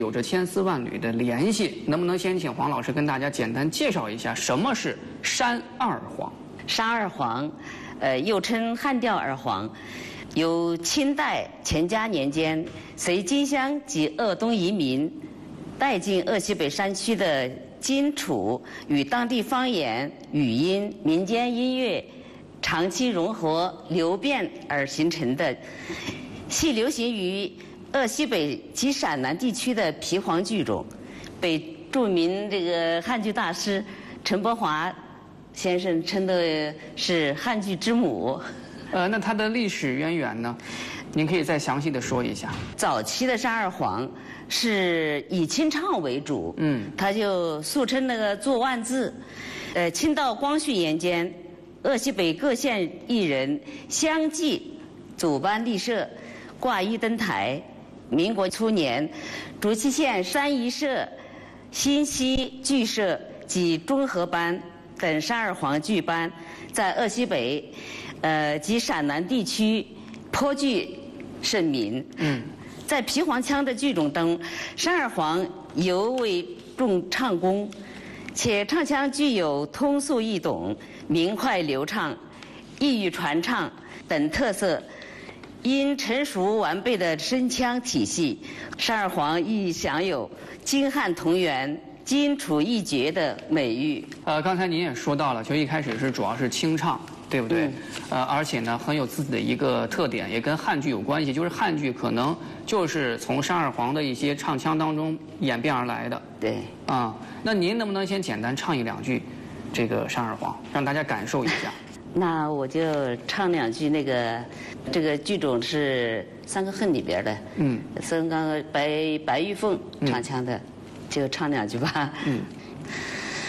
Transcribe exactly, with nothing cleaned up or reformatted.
有着千丝万缕的联系，能不能先请黄老师跟大家简单介绍一下什么是山二黄？ 山二黄，呃，又称汉调二黄，由清代乾嘉年间随金乡及鄂东移民带进鄂西北山区的荆楚与当地方言、语音、民间音乐长期融合流变而形成的，系流行于鄂西北及陕南地区的皮黄剧种，被著名这个汉剧大师陈伯华先生称的是汉剧之母。 呃，那它的历史渊源呢？您可以再详细的说一下。 早期的山二黄是以清唱为主，嗯，它就俗称那个做万字。呃，清道光绪年间，鄂西北各县艺人相继组班立社，挂一登台。民国初年，竹溪县山宜社、新溪剧社及中和班等山二黄剧班在鄂西北，呃及陕南地区颇具盛名。嗯，在皮黄腔的剧种中，山二黄尤为重唱功，且唱腔具有通俗易懂、明快流畅、易于传唱等特色。因成熟完备的声腔体系，山二黄亦享有京汉同源、荆楚一绝的美誉。 呃，刚才您也说到了，就一开始是主要是清唱，对不对？嗯、呃，而且呢，很有自己的一个特点，也跟汉剧有关系，就是汉剧可能就是从山二黄的一些唱腔当中演变而来的。 对。 啊、嗯，那您能不能先简单唱一两句这个山二黄，让大家感受一下？ 那我就唱两句那个，这个剧种是《三个恨》里边的，嗯，孙刚白白玉凤唱腔的，嗯、就唱两句吧。嗯。